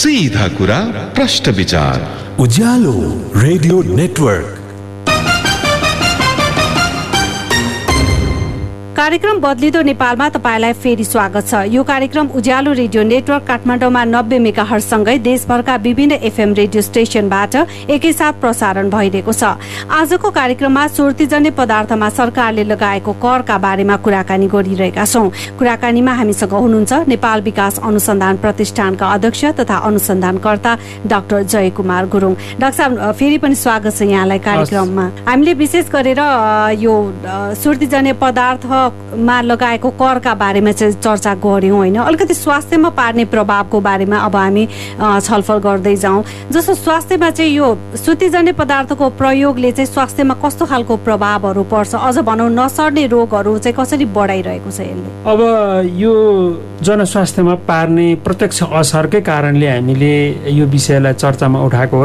सीधा कुरा प्रश्न विचार उज्यालो रेडियो नेटवर्क। कार्यक्रम बदलिदो नेपालमा तपाईलाई फेरि स्वागत छ। यो कार्यक्रम उज्यालो रेडियो नेटवर्क काठमाडौँमा 90 मेगाहर्जसँगै देशभरका विभिन्न एफएम रेडियो स्टेशनबाट एकैसाथ प्रसारण भइरहेको छ। आजको कार्यक्रममा सुर्तीजन्य पदार्थमा सरकारले लगाएको करका बारेमा कुराकानी गरिरहेका छौं। कुराकानीमा हामीसँग हुनुहुन्छ नेपाल विकास अनुसन्धान प्रतिष्ठानका अध्यक्ष तथा अनुसन्धानकर्ता डाक्टर जयकुमार गुरुङ। डाक्टर साहब, फेरि पनि स्वागत छ यहाँलाई कार्यक्रममा। हामीले विशेष गरेर यो सुर्तीजन्य पदार्थमा लगाएको करका बारेमा चाहिँ चर्चा गर्यौं हैन। अलिकति स्वास्थ्यमा पार्ने प्रभावको बारेमा अब हामी छलफल गर्दै जाउँ। जस्तो स्वास्थ्यमा चाहिँ यो सुर्तीजन्य पदार्थको प्रयोगले चाहिँ स्वास्थ्यमा कस्तो खालको प्रभावहरू पर्छ, अझ भनौँ नसर्ने रोगहरू चाहिँ कसरी बढाइरहेको छ यसले? अब यो जनस्वास्थ्यमा पार्ने प्रत्यक्ष असरकै कारणले हामीले यो विषयलाई चर्चामा उठाएको हो।